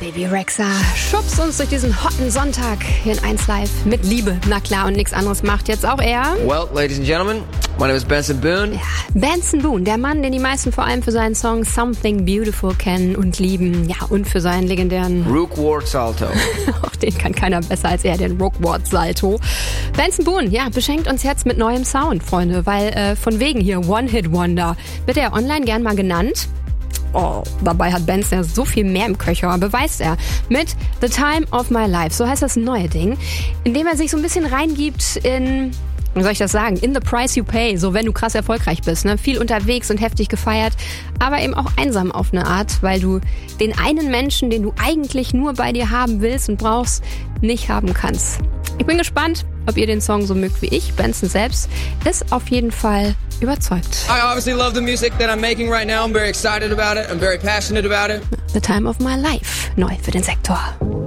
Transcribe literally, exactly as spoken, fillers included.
Baby Rexha, schubst uns durch diesen hotten Sonntag hier in eins Live mit Liebe. Na klar, und nichts anderes macht jetzt auch er. Well, ladies and gentlemen, my name is Benson Boone. Ja, Benson Boone, der Mann, den die meisten vor allem für seinen Song Something Beautiful kennen und lieben. Ja, und für seinen legendären Rookward Salto. Auch den kann keiner besser als er, den Rookward Salto. Benson Boone, ja, beschenkt uns jetzt mit neuem Sound, Freunde, weil äh, von wegen hier One-Hit-Wonder wird er online gern mal genannt. Oh, dabei hat Benson ja so viel mehr im Köcher, beweist er mit The Time of My Life, so heißt das neue Ding, indem er sich so ein bisschen reingibt in, wie soll ich das sagen, in the price you pay, so wenn du krass erfolgreich bist, ne? Viel unterwegs und heftig gefeiert, aber eben auch einsam auf eine Art, weil du den einen Menschen, den du eigentlich nur bei dir haben willst und brauchst, nicht haben kannst. Ich bin gespannt, ob ihr den Song so mögt wie ich. Benson selbst ist auf jeden Fall überzeugt. I obviously love the music that I'm making right now. I'm very excited about it. I'm very passionate about it. The Time of My Life, neu für den Sektor.